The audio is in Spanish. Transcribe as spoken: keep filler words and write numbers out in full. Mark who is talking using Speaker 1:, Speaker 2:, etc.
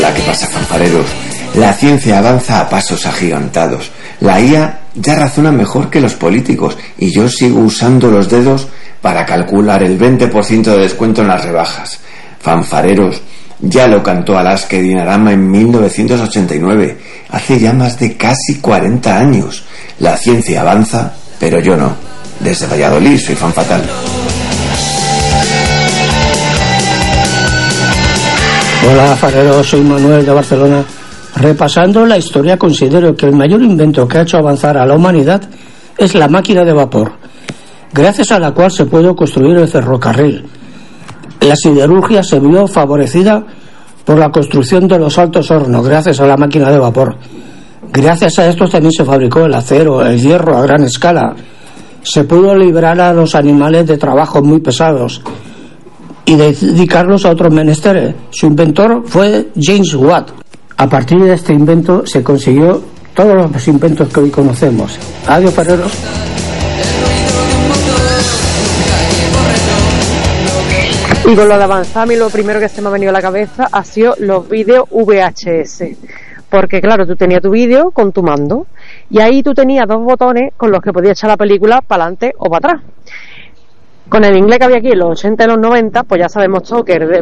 Speaker 1: ¿Qué pasa, fanfareros? La ciencia avanza a pasos agigantados. La I A ya razona mejor que los políticos y yo sigo usando los dedos para calcular el veinte por ciento de descuento en las rebajas. Fanfareros, ya lo cantó Alaska y Dinarama en mil novecientos ochenta y nueve, hace ya más de casi cuarenta años. La ciencia avanza, pero yo no. Desde Valladolid soy fan fatal.
Speaker 2: Hola, fareros, soy Manuel de Barcelona. Repasando la historia, considero que el mayor invento que ha hecho avanzar a la humanidad es la máquina de vapor, gracias a la cual se pudo construir el ferrocarril. La siderurgia se vio favorecida por la construcción de los altos hornos, gracias a la máquina de vapor. Gracias a esto también se fabricó el acero, el hierro a gran escala. Se pudo liberar a los animales de trabajos muy pesados y dedicarlos a otros menesteres. Su inventor fue James Watt. A partir de este invento se consiguió todos los inventos que hoy conocemos. Adiós, fareros.
Speaker 3: Y con lo de avanzar, a mí lo primero que se me ha venido a la cabeza ha sido los vídeos V H S. Porque claro, tú tenías tu vídeo con tu mando y ahí tú tenías dos botones con los que podías echar la película para adelante o para atrás. Con el inglés que había aquí en los ochenta y los noventa, pues ya sabemos todo que